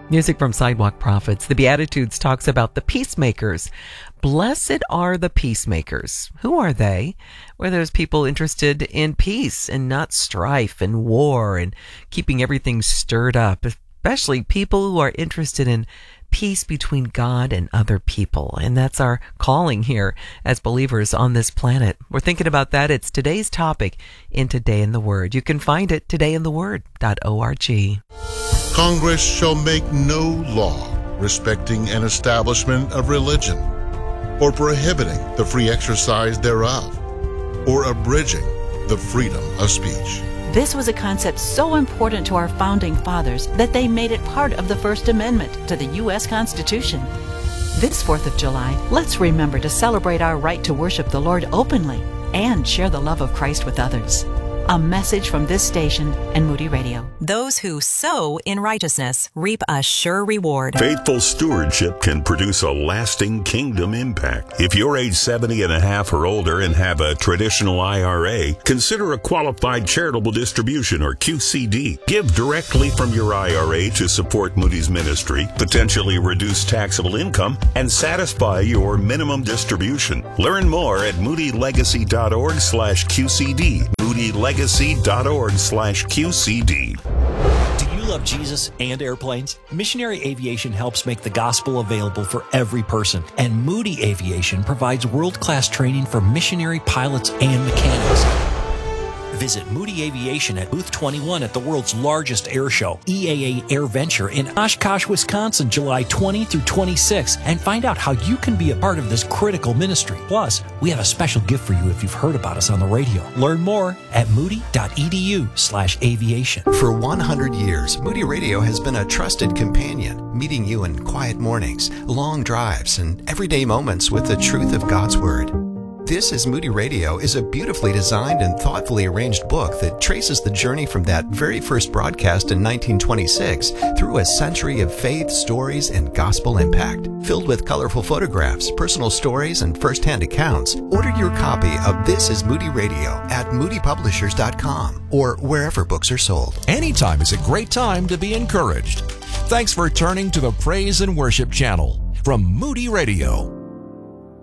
Music from Sidewalk Prophets. The Beatitudes talks about the peacemakers. Blessed are the peacemakers. Who are they? Well, those people interested in peace and not strife and war and keeping everything stirred up, especially people who are interested in peace between God and other people. And that's our calling here as believers on this planet. We're thinking about that. It's today's topic in Today in the Word. You can find it todayintheword.org. Congress shall make no law respecting an establishment of religion, or prohibiting the free exercise thereof, or abridging the freedom of speech. This was a concept so important to our founding fathers that they made it part of the First Amendment to the U.S. Constitution. This 4th of July, let's remember to celebrate our right to worship the Lord openly and share the love of Christ with others. A message from this station and Moody Radio. Those who sow in righteousness reap a sure reward. Faithful stewardship can produce a lasting kingdom impact. If you're age 70 and a half or older and have a traditional IRA, consider a qualified charitable distribution or QCD. Give directly from your IRA to support Moody's ministry, potentially reduce taxable income, and satisfy your minimum distribution. Learn more at moodylegacy.org/QCD. moodylegacy.org/QCD. Do you love Jesus and airplanes? Missionary Aviation helps make the gospel available for every person, and Moody Aviation provides world-class training for missionary pilots and mechanics. Visit Moody Aviation at Booth 21 at the world's largest air show, EAA Air Venture in Oshkosh, Wisconsin, July 20 through 26, and find out how you can be a part of this critical ministry. Plus, we have a special gift for you if you've heard about us on the radio. Learn more at moody.edu/aviation. For 100 years, Moody Radio has been a trusted companion, meeting you in quiet mornings, long drives, and everyday moments with the truth of God's Word. This is Moody Radio is a beautifully designed and thoughtfully arranged book that traces the journey from that very first broadcast in 1926 through a century of faith, stories, and gospel impact. Filled with colorful photographs, personal stories, and first-hand accounts, order your copy of This is Moody Radio at moodypublishers.com or wherever books are sold. Anytime is a great time to be encouraged. Thanks for turning to the Praise and Worship channel from Moody Radio.